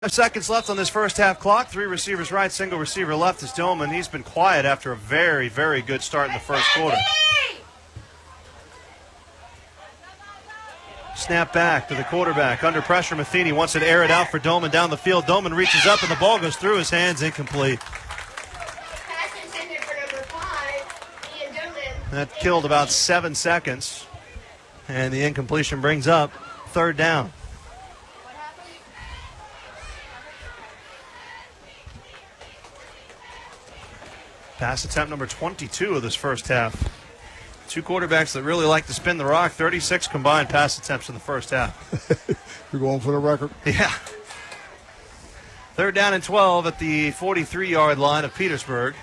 Seconds left on this first half clock. 3 receivers right, single receiver left is Doman. He's been quiet after a very, very good start in the first quarter. Snap back to the quarterback. Under pressure, Matheny wants to air it out for Doman down the field. Doman reaches up and the ball goes through his hands, incomplete. That killed about 7 seconds. And the incompletion brings up third down. Pass attempt number 22 of this first half. Two quarterbacks that really like to spin the rock. 36 combined pass attempts in the first half. You're going for the record? Yeah. Third down and 12 at the 43-yard line of Petersburg.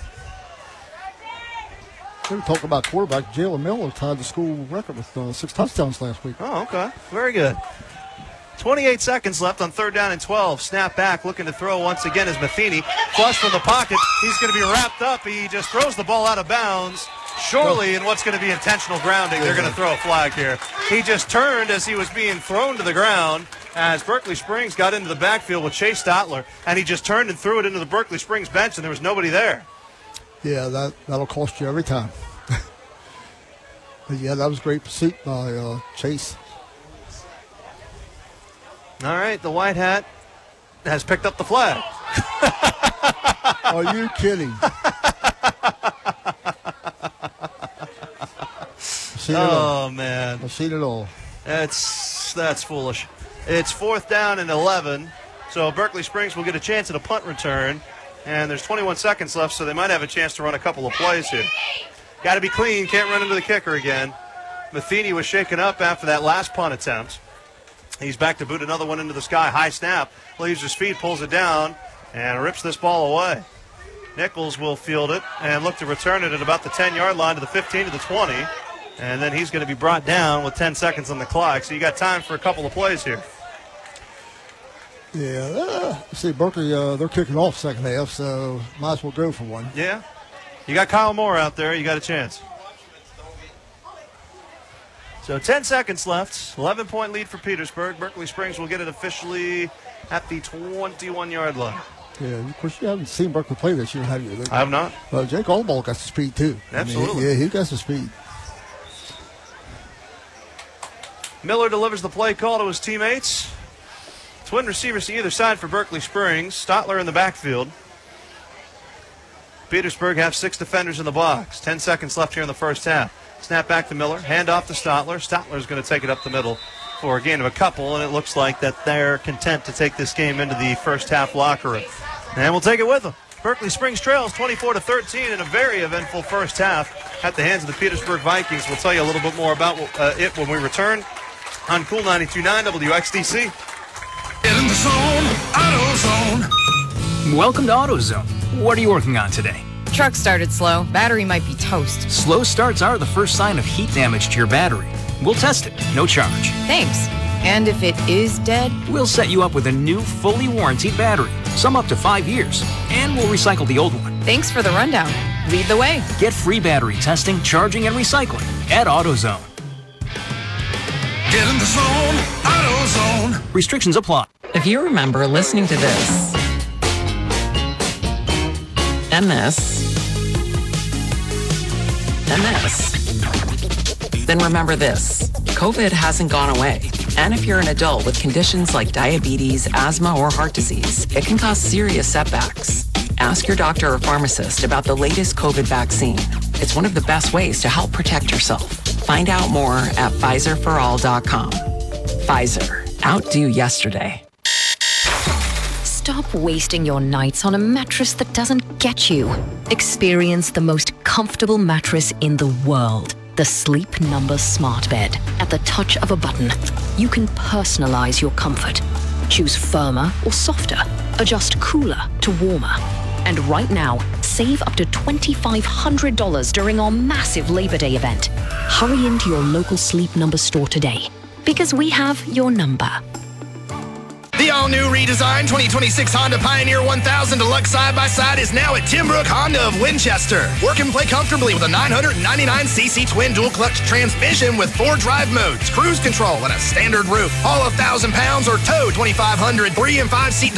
We were talking about quarterback. Jalen Miller tied the school record with 6 touchdowns last week. Oh, okay. Very good. 28 seconds left on third down and 12. Snap back, looking to throw once again is Matheny. Flush from the pocket. He's going to be wrapped up. He just throws the ball out of bounds. Surely in what's going to be intentional grounding, they're going to throw a flag here. He just turned as he was being thrown to the ground as Berkeley Springs got into the backfield with Chase Stotler, and he just turned and threw it into the Berkeley Springs bench, and there was nobody there. Yeah, that'll cost you every time. But yeah, that was a great pursuit by Chase. All right, the white hat has picked up the flag. Are you kidding? Man. I've seen it all. That's foolish. It's fourth down and 11, so Berkeley Springs will get a chance at a punt return, and there's 21 seconds left, so they might have a chance to run a couple of plays here. Got to be clean, can't run into the kicker again. Matheny was shaken up after that last punt attempt. He's back to boot another one into the sky. High snap, leaves his feet, pulls it down, and rips this ball away. Nichols will field it and look to return it at about the 10-yard line to the 15 to the 20. And then he's going to be brought down with 10 seconds on the clock. So you got time for a couple of plays here. Yeah, see, Berkeley, they're kicking off second half, so might as well go for one. Yeah. You got Kyle Moore out there. You got a chance. So 10 seconds left. 11-point lead for Petersburg. Berkeley Springs will get it officially at the 21-yard line. Yeah, of course, you haven't seen Berkeley play this year, have you? I have not. Well, Jake Allball got some speed, too. Absolutely. He got some speed. Miller delivers the play call to his teammates. Twin receivers to either side for Berkeley Springs. Stotler in the backfield. Petersburg have 6 defenders in the box. 10 seconds left here in the first half. Snap back to Miller. Hand off to Stotler. Stotler's going to take it up the middle for a gain of a couple, and it looks like that they're content to take this game into the first half locker room. And we'll take it with them. Berkeley Springs trails 24-13 in a very eventful first half at the hands of the Petersburg Vikings. We'll tell you a little bit more about it when we return on Cool 92.9 WXDC. Get in the zone, AutoZone. Welcome to AutoZone. What are you working on today? Truck started slow. Battery might be toast. Slow starts are the first sign of heat damage to your battery. We'll test it, no charge. Thanks. And if it is dead? We'll set you up with a new, fully warranted battery, some up to 5 years, and we'll recycle the old one. Thanks for the rundown. Lead the way. Get free battery testing, charging, and recycling at AutoZone. Get in the zone, AutoZone. Restrictions apply. If you remember listening to this, and this, and this, then remember this. COVID hasn't gone away. And if you're an adult with conditions like diabetes, asthma, or heart disease, it can cause serious setbacks. Ask your doctor or pharmacist about the latest COVID vaccine. It's one of the best ways to help protect yourself. Find out more at PfizerForAll.com. Pfizer. Outdo yesterday. Stop wasting your nights on a mattress that doesn't get you. Experience the most comfortable mattress in the world. The Sleep Number Smart Bed. At the touch of a button, you can personalize your comfort. Choose firmer or softer. Adjust cooler to warmer. And right now, save up to $2,500 during our massive Labor Day event. Hurry into your local Sleep Number store today, because we have your number. The all-new redesigned 2026 Honda Pioneer 1000 Deluxe Side-by-Side is now at Tim Brook Honda of Winchester. Work and play comfortably with a 999cc twin dual-clutch transmission with 4 drive modes, cruise control, and a standard roof. Haul 1,000 pounds or tow 2,500 3- and 5-seat